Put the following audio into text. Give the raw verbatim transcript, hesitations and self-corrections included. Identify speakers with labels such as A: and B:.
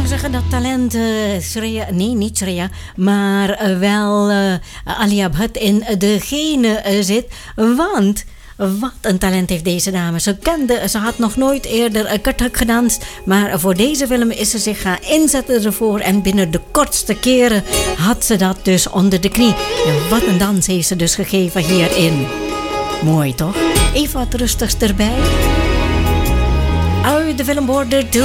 A: zou zeggen dat talent uh, Shreya, nee niet Shreya, maar uh, wel uh, Alia Bhatt in de genen uh, zit. Want wat een talent heeft deze dame. Ze kende, ze had nog nooit eerder Kathak gedanst, maar voor deze film is ze zich gaan inzetten ervoor en binnen de kortste keren had ze dat dus onder de knie. En wat een dans heeft ze dus gegeven hierin. Mooi toch? Even wat rustigs erbij. Uit de film Border